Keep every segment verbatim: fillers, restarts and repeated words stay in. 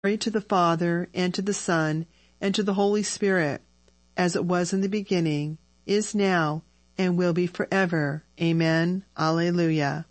Glory to the Father, and to the Son, and to the Holy Spirit, as it was in the beginning, is now, and will be forever. Amen. Alleluia.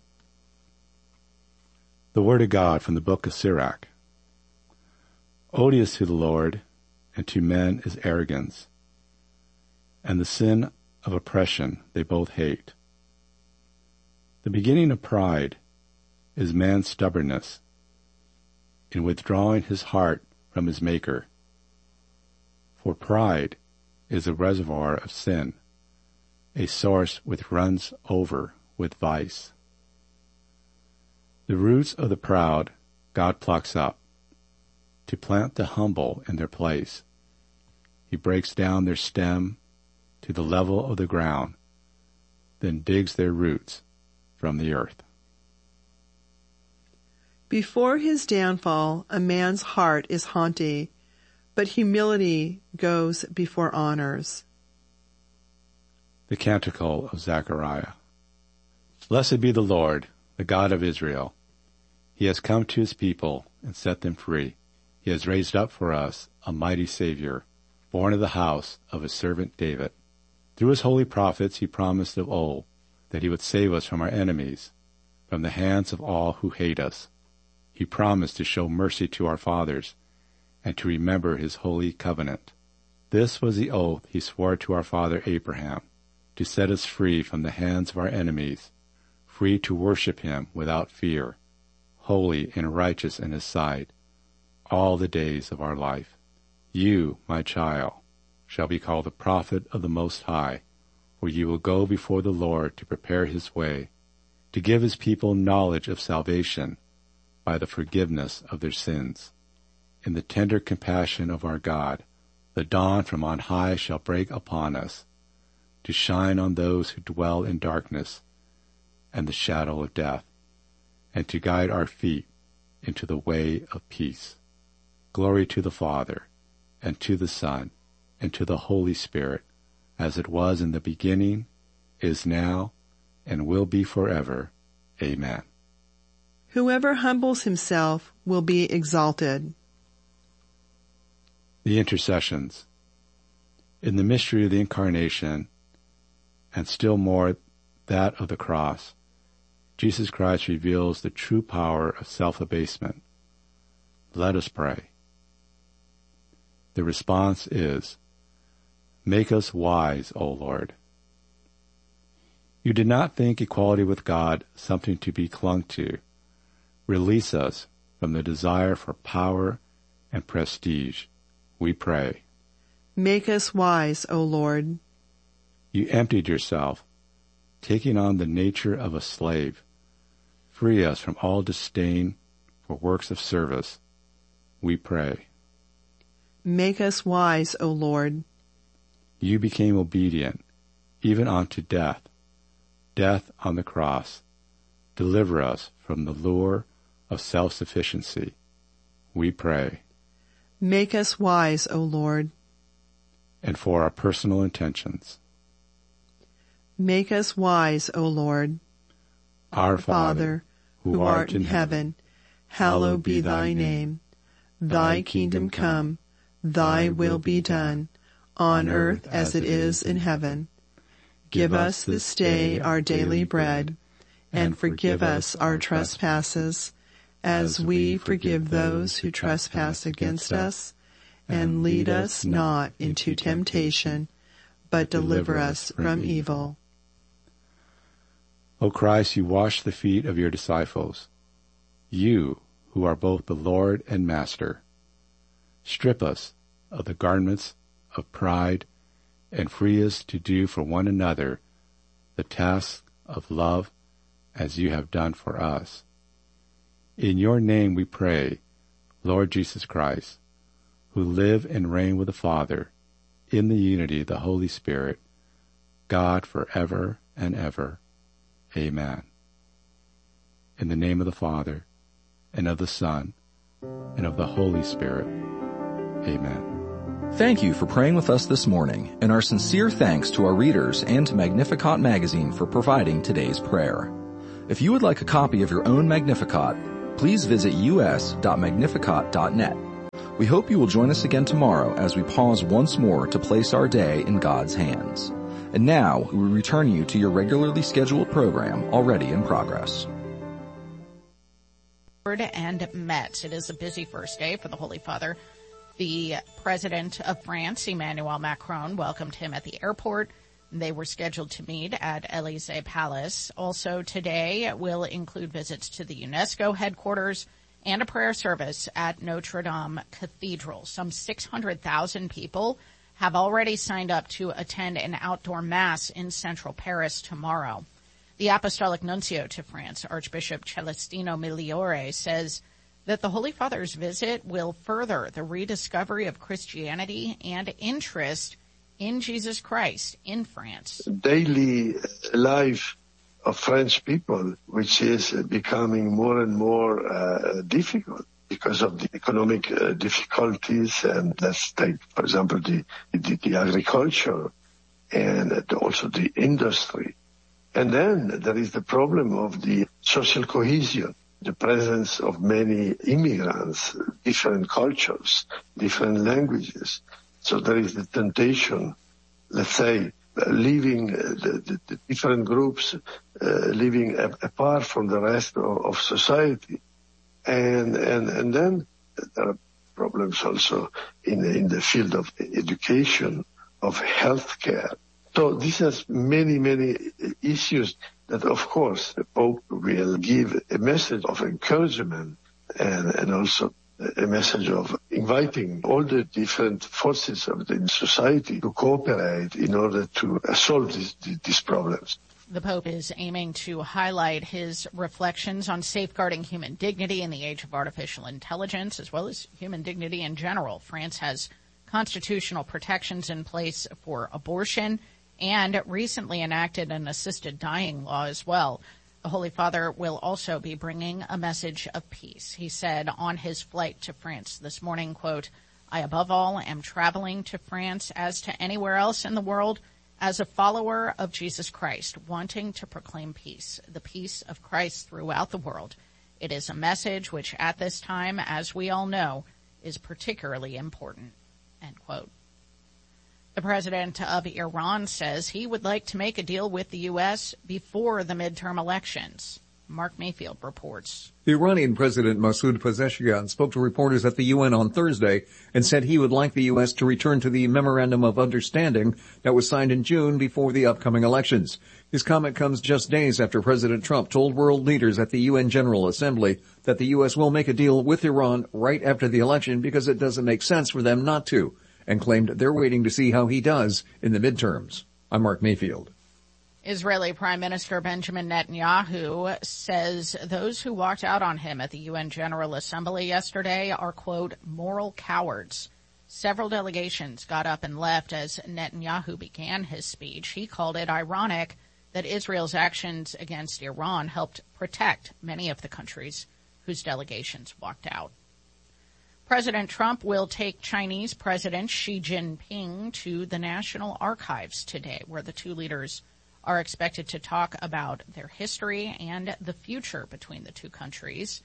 The Word of God from the book of Sirach. Odious to the Lord and to men is arrogance, and the sin of oppression they both hate. The beginning of pride is man's stubbornness, in withdrawing his heart from his Maker. For pride is a reservoir of sin, a source which runs over with vice. The roots of the proud God plucks up, to plant the humble in their place. He breaks down their stem to the level of the ground, then digs their roots from the earth. Before his downfall, a man's heart is haughty, but humility goes before honors. The Canticle of Zechariah. Blessed be the Lord, the God of Israel. He has come to his people and set them free. He has raised up for us a mighty Savior, born of the house of his servant David. Through his holy prophets he promised of old that he would save us from our enemies, from the hands of all who hate us. He promised to show mercy to our fathers and to remember his holy covenant. This was the oath he swore to our father Abraham, to set us free from the hands of our enemies, free to worship him without fear, holy and righteous in his sight, all the days of our life. You, my child, shall be called the prophet of the Most High, for you will go before the Lord to prepare his way, to give his people knowledge of salvation by the forgiveness of their sins. In the tender compassion of our God, the dawn from on high shall break upon us, to shine on those who dwell in darkness and the shadow of death, and to guide our feet into the way of peace. Glory to the Father, and to the Son, and to the Holy Spirit, as it was in the beginning, is now, and will be forever. Amen. Whoever humbles himself will be exalted. The Intercessions. In the mystery of the Incarnation, and still more that of the cross, Jesus Christ reveals the true power of self-abasement. Let us pray. The response is, Make us wise, O Lord. You did not think equality with God something to be clung to. Release us from the desire for power and prestige, we pray. Make us wise, O Lord. You emptied yourself, taking on the nature of a slave. Free us from all disdain for works of service, we pray. Make us wise, O Lord. You became obedient, even unto death, death on the cross. Deliver us from the lure of self-sufficiency, we pray. Make us wise, O Lord. And for our personal intentions. Make us wise, O Lord. Our Father, who art in heaven, hallowed be thy name. Thy kingdom come, thy will be done, on earth as it is in heaven. Give us this day our daily bread, and forgive us our trespasses, as we forgive those who trespass against us. And lead us not into temptation, but deliver us from evil. O Christ, you wash the feet of your disciples, you who are both the Lord and Master. Strip us of the garments of pride and free us to do for one another the task of love as you have done for us. In your name we pray, Lord Jesus Christ, who live and reign with the Father in the unity of the Holy Spirit, God forever and ever. Amen. In the name of the Father, and of the Son, and of the Holy Spirit. Amen. Thank you for praying with us this morning, and our sincere thanks to our readers and to Magnificat magazine for providing today's prayer. If you would like a copy of your own Magnificat, please visit u s dot magnificat dot net. We hope you will join us again tomorrow as we pause once more to place our day in God's hands. And now, we return you to your regularly scheduled program already in progress. And Metz. It is a busy first day for the Holy Father. The President of France, Emmanuel Macron, welcomed him at the airport. They were scheduled to meet at Élysée Palace. Also today will include visits to the UNESCO headquarters and a prayer service at Notre Dame Cathedral. Some six hundred thousand people have already signed up to attend an outdoor mass in central Paris tomorrow. The Apostolic Nuncio to France, Archbishop Celestino Migliore, says that the Holy Father's visit will further the rediscovery of Christianity and interest in Jesus Christ in France. Daily life of French people, which is becoming more and more uh, difficult because of the economic uh, difficulties. And let's take, for example, the, the, the agriculture and also the industry. And then there is the problem of the social cohesion, the presence of many immigrants, different cultures, different languages. So there is the temptation, let's say, uh, leaving uh, the, the, the different groups, uh, living a, apart from the rest of, of society. And, and, and then there are problems also in, in the field of education, of healthcare. So this has many, many issues that, of course, the Pope will give a message of encouragement and, and also a message of inviting all the different forces of the society to cooperate in order to solve these, these problems. The Pope is aiming to highlight his reflections on safeguarding human dignity in the age of artificial intelligence, as well as human dignity in general. France has constitutional protections in place for abortion and recently enacted an assisted dying law as well. The Holy Father will also be bringing a message of peace. He said on his flight to France this morning, quote, "I above all am traveling to France as to anywhere else in the world as a follower of Jesus Christ, wanting to proclaim peace, the peace of Christ throughout the world. It is a message which at this time, as we all know, is particularly important," end quote. The president of Iran says he would like to make a deal with the U S before the midterm elections. Mark Mayfield reports. The Iranian President Masoud Pezeshkian spoke to reporters at the U N on Thursday and said he would like the U S to return to the Memorandum of Understanding that was signed in June before the upcoming elections. His comment comes just days after President Trump told world leaders at the U N General Assembly that the U S will make a deal with Iran right after the election because it doesn't make sense for them not to, and claimed they're waiting to see how he does in the midterms. I'm Mark Mayfield. Israeli Prime Minister Benjamin Netanyahu says those who walked out on him at the U N General Assembly yesterday are, quote, moral cowards. Several delegations got up and left as Netanyahu began his speech. He called it ironic that Israel's actions against Iran helped protect many of the countries whose delegations walked out. President Trump will take Chinese President Xi Jinping to the National Archives today, where the two leaders are expected to talk about their history and the future between the two countries.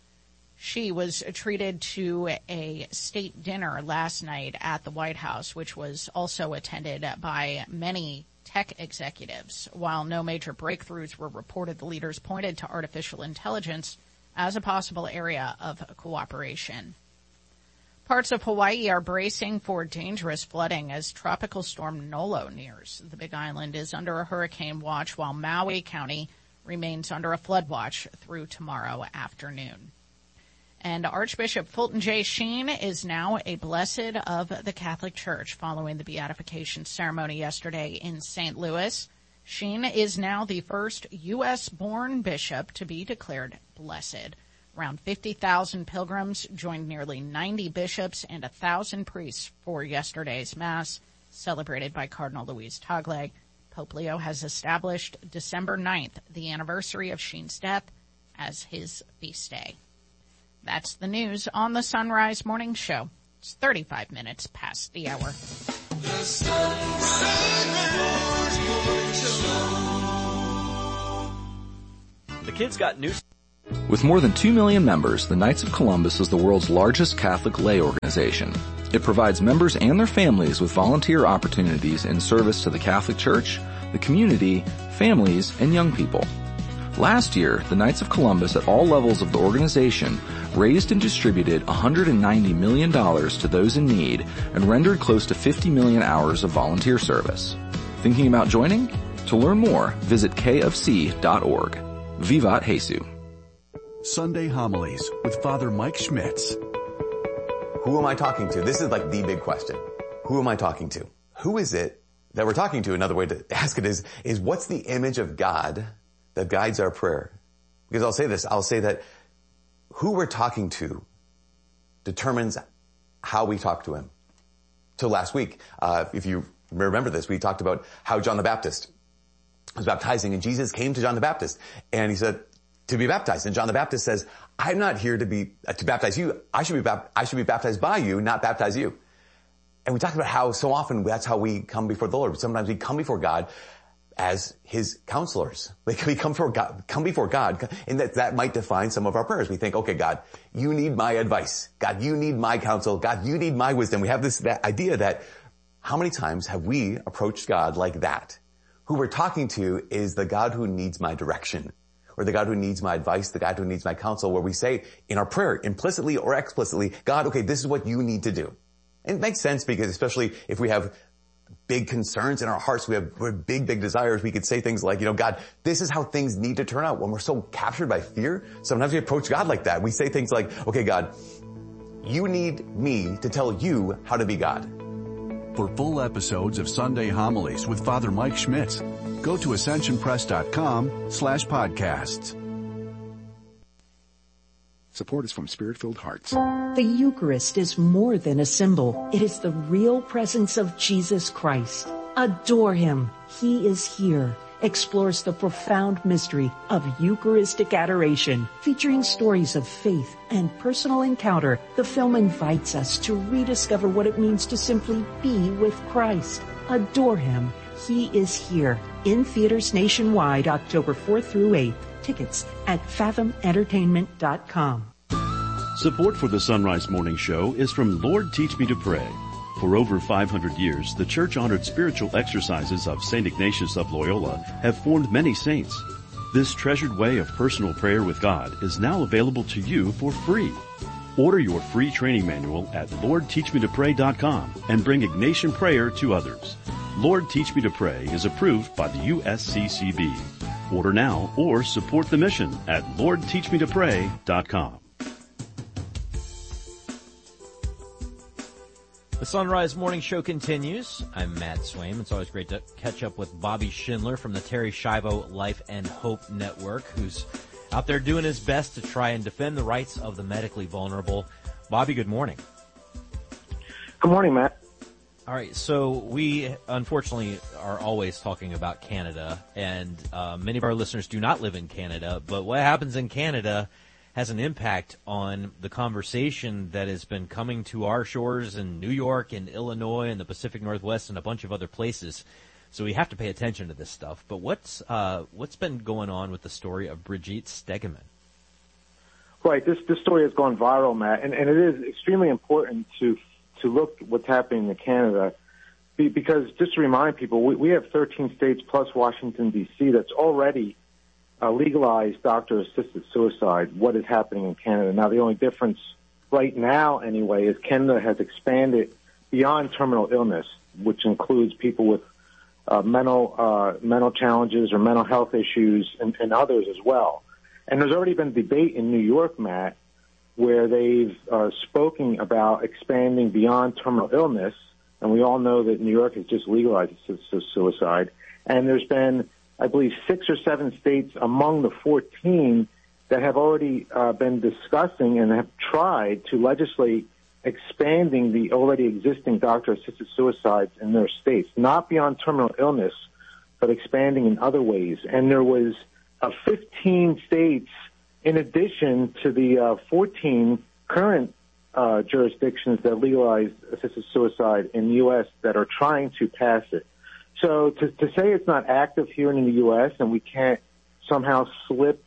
Xi was treated to a state dinner last night at the White House, which was also attended by many tech executives. While no major breakthroughs were reported, the leaders pointed to artificial intelligence as a possible area of cooperation. Parts of Hawaii are bracing for dangerous flooding as Tropical Storm Nolo nears. The Big Island is under a hurricane watch, while Maui County remains under a flood watch through tomorrow afternoon. And Archbishop Fulton J. Sheen is now a blessed of the Catholic Church following the beatification ceremony yesterday in Saint Louis. Sheen is now the first U S-born bishop to be declared blessed. Around fifty thousand pilgrims joined nearly ninety bishops and one thousand priests for yesterday's Mass, celebrated by Cardinal Luis Tagle. Pope Leo has established December ninth, the anniversary of Sheen's death, as his feast day. That's the news on the Sunrise Morning Show. It's thirty-five minutes past the hour. The Sunrise Morning Show. The kids got news. With more than two million members, the Knights of Columbus is the world's largest Catholic lay organization. It provides members and their families with volunteer opportunities in service to the Catholic Church, the community, families, and young people. Last year, the Knights of Columbus at all levels of the organization raised and distributed one hundred ninety million dollars to those in need and rendered close to fifty million hours of volunteer service. Thinking about joining? To learn more, visit k f c dot org. Vivat Jesu. Sunday Homilies with Father Mike Schmitz. Who am I talking to? This is like the big question. Who am I talking to? Who is it that we're talking to? Another way to ask it is, is what's the image of God that guides our prayer? Because I'll say this, I'll say that who we're talking to determines how we talk to him. So last week, uh, if you remember this, we talked about how John the Baptist was baptizing, and Jesus came to John the Baptist and he said, to be baptized. And John the Baptist says, I'm not here to be, uh, to baptize you. I should be, bap- I should be baptized by you, not baptize you. And we talked about how so often that's how we come before the Lord. Sometimes we come before God as his counselors. Like we come before God, come before God, and that, that might define some of our prayers. We think, okay, God, you need my advice. God, you need my counsel. God, you need my wisdom. We have this that idea that how many times have we approached God like that? Who we're talking to is the God who needs my direction, or the God who needs my advice, the God who needs my counsel, where we say in our prayer, implicitly or explicitly, God, okay, this is what you need to do. And it makes sense because especially if we have big concerns in our hearts, we have we have big, big desires, we could say things like, you know, God, this is how things need to turn out. When we're so captured by fear, sometimes we approach God like that. We say things like, okay, God, you need me to tell you how to be God. For full episodes of Sunday Homilies with Father Mike Schmitz, go to ascensionpress.com slash podcasts. Support is from Spirit-Filled Hearts. The Eucharist is more than a symbol. It is the real presence of Jesus Christ. Adore him. He is here. Explores the profound mystery of Eucharistic adoration. Featuring stories of faith and personal encounter, the film invites us to rediscover what it means to simply be with Christ. Adore him. He is here. In theaters nationwide, October fourth through eighth. Tickets at fathom entertainment dot com. Support for the Sunrise Morning Show is from Lord Teach Me to Pray. For over five hundred years, the church-honored spiritual exercises of Saint Ignatius of Loyola have formed many saints. This treasured way of personal prayer with God is now available to you for free. Order your free training manual at lord teach me to pray dot com and bring Ignatian prayer to others. Lord Teach Me to Pray is approved by the U S C C B. Order now or support the mission at lord teach me to pray dot com. The Sunrise Morning Show continues. I'm Matt Swaim. It's always great to catch up with Bobby Schindler from the Terry Schiavo Life and Hope Network, who's out there doing his best to try and defend the rights of the medically vulnerable. Bobby, good morning. Good morning, Matt. All right, so we unfortunately are always talking about Canada, and uh, many of our listeners do not live in Canada, but what happens in Canada has an impact on the conversation that has been coming to our shores in New York and Illinois and the Pacific Northwest and a bunch of other places. So we have to pay attention to this stuff. But what's uh, what's been going on with the story of Brigitte Stegeman? Right, this this story has gone viral, Matt, and, and it is extremely important to to look at what's happening in Canada, because just to remind people, we, we have thirteen states plus Washington, D C that's already uh, legalized doctor-assisted suicide. What is happening in Canada? Now, the only difference right now, anyway, is Canada has expanded beyond terminal illness, which includes people with uh, mental uh, mental challenges or mental health issues and, and others as well. And there's already been debate in New York, Matt, where they've uh, spoken about expanding beyond terminal illness, and we all know that New York has just legalized suicide. And there's been, I believe, six or seven states among the fourteen that have already uh, been discussing and have tried to legislate expanding the already existing doctor-assisted suicides in their states, not beyond terminal illness, but expanding in other ways. And there was uh, fifteen states in addition to the uh, fourteen current uh, jurisdictions that legalize assisted suicide in the U S that are trying to pass it. So to, to say it's not active here in the U S and we can't somehow slip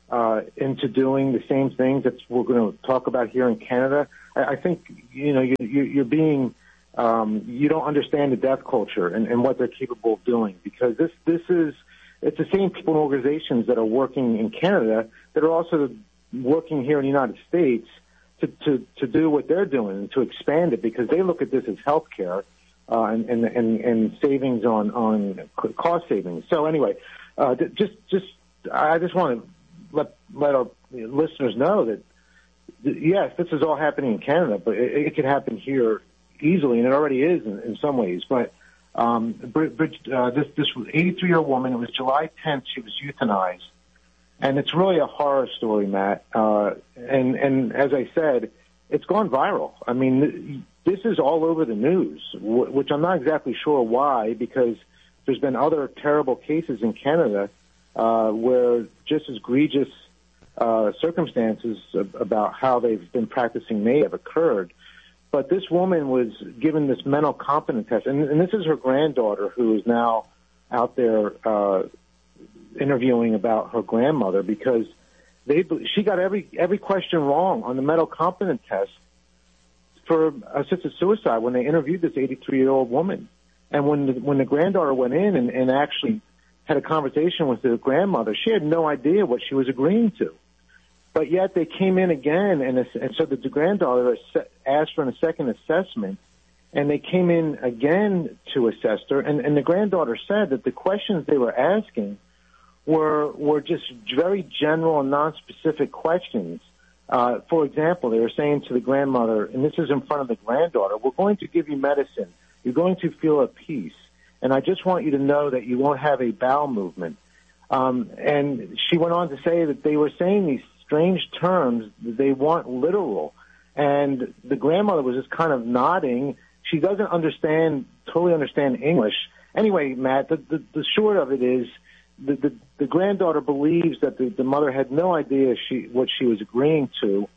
uh, into doing the same things that we're going to talk about here in Canada. I, I think, you know, you, you, you're being, um, you don't understand the death culture and, and what they're capable of doing, because this, this is, it's the same people and organizations that are working in Canada that are also working here in the United States to, to, to do what they're doing and to expand it, because they look at this as healthcare, uh, and, and, and, and savings on, on cost savings. So anyway, uh, just, just, I just want to let, let our listeners know that, yes, this is all happening in Canada, but it, it could happen here easily, and it already is in, in some ways. But um, Bridget, uh, this this eighty-three-year-old woman, it was July tenth, she was euthanized, and it's really a horror story, Matt. Uh, and and as I said, it's gone viral. I mean, this is all over the news, which I'm not exactly sure why, because there's been other terrible cases in Canada uh, where just as egregious uh, circumstances about how they've been practicing may have occurred. But this woman was given this mental competence test, and, and this is her granddaughter who is now out there uh, interviewing about her grandmother, because they she got every every question wrong on the mental competence test for assisted suicide when they interviewed this eighty-three-year-old woman. And when the, when the granddaughter went in and, and actually had a conversation with the grandmother, she had no idea what she was agreeing to. But yet they came in again, and, and so the granddaughter asked for a second assessment, and they came in again to assess her. And, and the granddaughter said that the questions they were asking were were just very general and non-specific questions. Uh, for example, they were saying to the grandmother, and this is in front of the granddaughter, "We're going to give you medicine. You're going to feel at peace. And I just want you to know that you won't have a bowel movement." Um, and she went on to say that they were saying these strange terms that they weren't literal. And the grandmother was just kind of nodding. She doesn't understand, totally understand English. Anyway, Matt, the, the, the short of it is the, the, the granddaughter believes that the, the mother had no idea she, what she was agreeing to,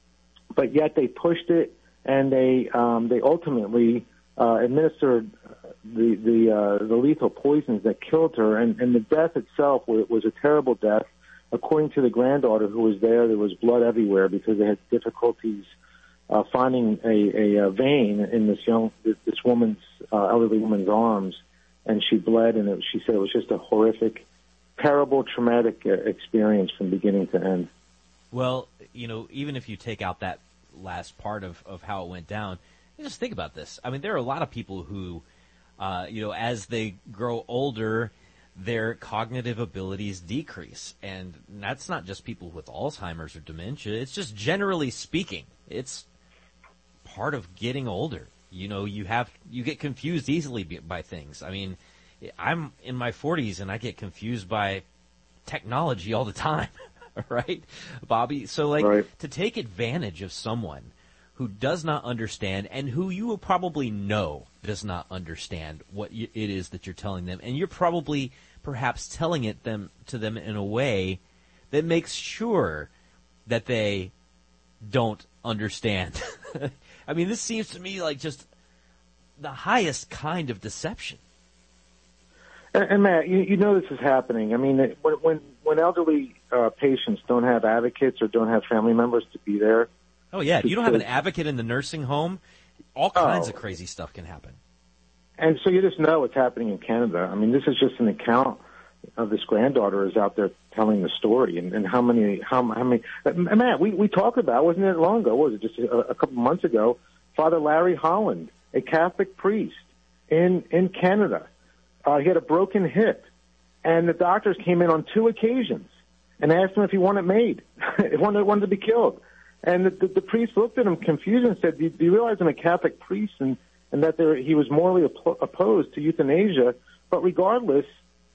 but yet they pushed it, and they, um, they ultimately uh, administered the, the, uh, the lethal poisons that killed her. And, and the death itself was, was a terrible death. According to the granddaughter who was there, there was blood everywhere because they had difficulties uh, finding a, a, a vein in this young, this woman's, uh, elderly woman's arms, and she bled, and it, she said it was just a horrific, terrible, traumatic uh, experience from beginning to end. Well, you know, even if you take out that last part of, of how it went down, just think about this. I mean, there are a lot of people who, uh, you know, as they grow older, their cognitive abilities decrease. And that's not just people with Alzheimer's or dementia. It's just generally speaking. It's part of getting older. You know, you have you get confused easily by things. I mean, I'm in my forties and I get confused by technology all the time, right, Bobby? So, like, right. to take advantage of someone who does not understand and who you will probably know does not understand what it is that you're telling them, and you're probably perhaps telling it them to them in a way that makes sure that they don't understand. I mean, this seems to me like just the highest kind of deception. And, and Matt, you, you know this is happening. I mean, when when, when elderly uh, patients don't have advocates or don't have family members to be there. Oh, yeah. If you don't have an advocate in the nursing home, all kinds oh. of crazy stuff can happen. And so you just know what's happening in Canada. I mean, this is just an account of this granddaughter is out there telling the story, and, and how many, how, how many, Matt, we, we talked about, wasn't it long ago, what was it just a, a couple months ago, Father Larry Holland, a Catholic priest in, in Canada. Uh, he had a broken hip, and the doctors came in on two occasions and asked him if he wanted made, if he wanted, wanted to be killed. And the, the, the priest looked at him confused and said, do, do you realize I'm a Catholic priest, and, and that there, he was morally op- opposed to euthanasia, but regardless,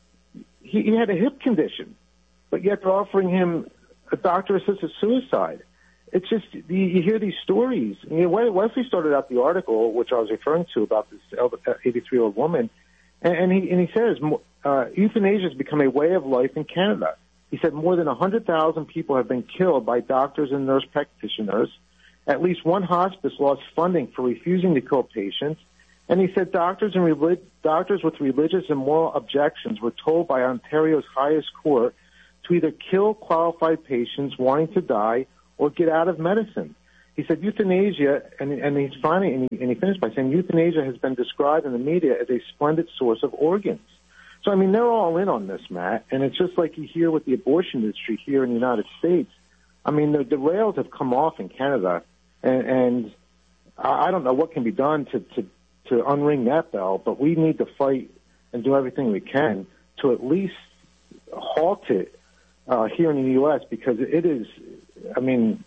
he, he had a hip condition, but yet they're offering him a doctor-assisted suicide. It's just, you, you hear these stories. You know, Wesley started out the article, which I was referring to, about this eighty-three-year-old woman, and, and, he, and he says, uh, euthanasia has become a way of life in Canada. He said more than one hundred thousand people have been killed by doctors and nurse practitioners. At least one hospice lost funding for refusing to kill patients. And he said doctors and relig- doctors with religious and moral objections were told by Ontario's highest court to either kill qualified patients wanting to die or get out of medicine. He said euthanasia, and, and he's finally, and he, and he finished by saying euthanasia has been described in the media as a splendid source of organs. So, I mean, they're all in on this, Matt, and it's just like you hear with the abortion industry here in the United States. I mean, the, the rails have come off in Canada, and, and I don't know what can be done to, to, to unring that bell, but we need to fight and do everything we can to at least halt it uh, here in the U S because it is, I mean,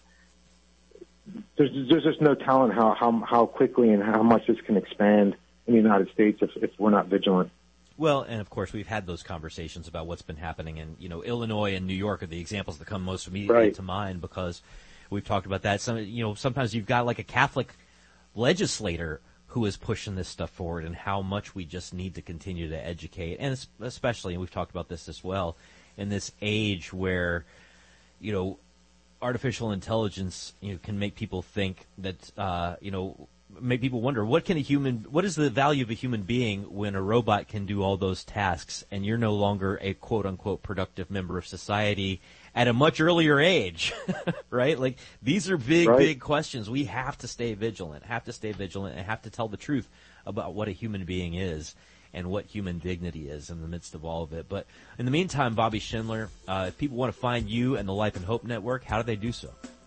there's, there's just no telling how, how, how quickly and how much this can expand in the United States if, if we're not vigilant. Well, and of course, we've had those conversations about what's been happening in, you know, Illinois and New York are the examples that come most immediately right. to mind because we've talked about that. Some, you know, sometimes you've got like a Catholic legislator who is pushing this stuff forward and how much we just need to continue to educate. And especially, and we've talked about this as well, in this age where, you know, artificial intelligence, you know, can make people think that, uh, you know, make people wonder, what can a human, what is the value of a human being when a robot can do all those tasks and you're no longer a quote unquote productive member of society at a much earlier age, right? Like these are big, right. big questions. We have to stay vigilant, have to stay vigilant and have to tell the truth about what a human being is and what human dignity is in the midst of all of it. But in the meantime, Bobby Schindler, uh, if people want to find you and the Life and Hope Network, how do they do so?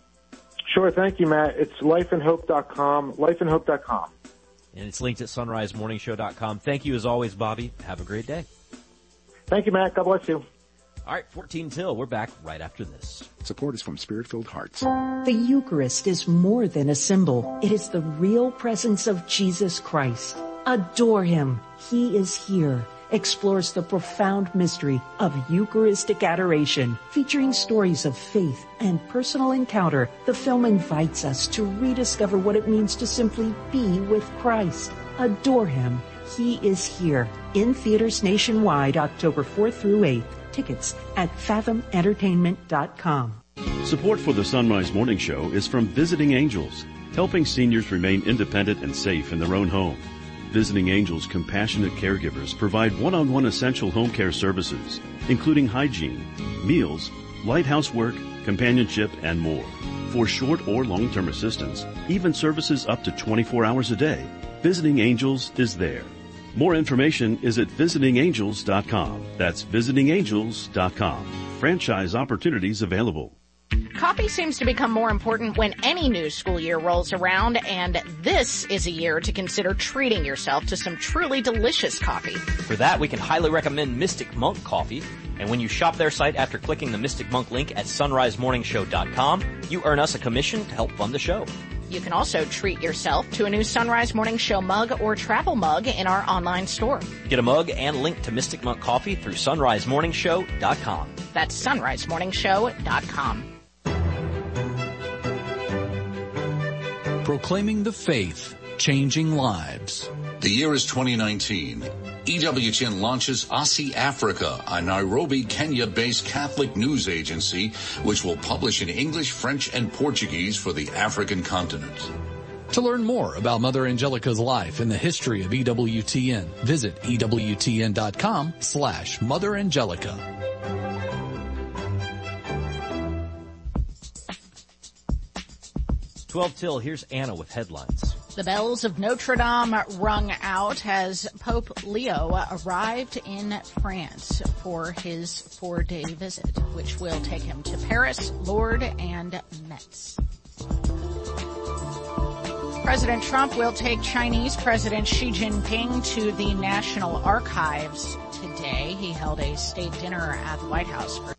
Sure, thank you, Matt. It's life and hope dot com, life and hope dot com. And it's linked at sunrise morning show dot com. Thank you as always, Bobby. Have a great day. Thank you, Matt. God bless you. All right, fourteen till. We're back right after this. Support is from Spirit-Filled Hearts. The Eucharist is more than a symbol. It is the real presence of Jesus Christ. Adore Him. He is here. Explores the profound mystery of Eucharistic adoration. Featuring stories of faith and personal encounter, the film invites us to rediscover what it means to simply be with Christ. Adore Him. He is here. In theaters nationwide, October fourth through eighth. Tickets at fathom entertainment dot com. Support for the Sunrise Morning Show is from Visiting Angels, helping seniors remain independent and safe in their own home. Visiting Angels compassionate caregivers provide one-on-one essential home care services, including hygiene, meals, light housework, companionship, and more. For short or long-term assistance, even services up to twenty-four hours a day, Visiting Angels is there. More information is at visiting angels dot com. That's visiting angels dot com. Franchise opportunities available. Coffee seems to become more important when any new school year rolls around, and this is a year to consider treating yourself to some truly delicious coffee. For that, we can highly recommend Mystic Monk Coffee. And when you shop their site after clicking the Mystic Monk link at sunrise morning show dot com, you earn us a commission to help fund the show. You can also treat yourself to a new Sunrise Morning Show mug or travel mug in our online store. Get a mug and link to Mystic Monk Coffee through sunrise morning show dot com. That's sunrise morning show dot com. Proclaiming the faith, changing lives. The year is twenty nineteen. E W T N launches Aussie Africa, a Nairobi, Kenya-based Catholic news agency, which will publish in English, French, and Portuguese for the African continent. To learn more about Mother Angelica's life and the history of E W T N, visit E W T N dot com slash Mother Angelica. twelve till, here's Anna with headlines. The bells of Notre Dame rung out as Pope Leo arrived in France for his four-day visit, which will take him to Paris, Lourdes, and Metz. President Trump will take Chinese President Xi Jinping to the National Archives today. He held a state dinner at the White House for